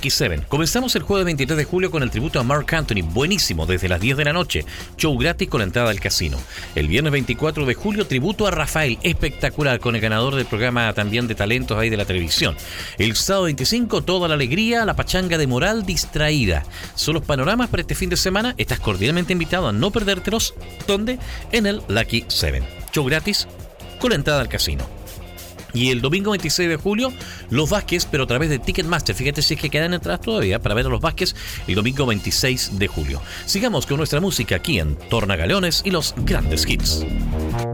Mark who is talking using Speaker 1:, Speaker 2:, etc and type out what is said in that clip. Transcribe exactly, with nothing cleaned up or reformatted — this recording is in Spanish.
Speaker 1: siete. Comenzamos el jueves veintitrés de julio con el tributo a Marc Anthony, buenísimo, desde las diez de la noche, show gratis con la entrada al casino. El viernes veinticuatro de julio, tributo a Rafael, espectacular, con el ganador del programa también de talentos ahí de la televisión. El sábado veinticinco, toda la alegría, la pachanga de Moral Distraída. Son los panoramas para este fin de semana, estás cordialmente invitado a no perdértelos. ¿Dónde? En el Lucky siete, show gratis con la entrada al casino. Y el domingo veintiséis de julio, los Vázquez, pero a través de Ticketmaster. Fíjate si es que quedan entradas todavía para ver a los Vázquez el domingo veintiséis de julio. Sigamos con nuestra música aquí en Tornagaleones y los grandes hits.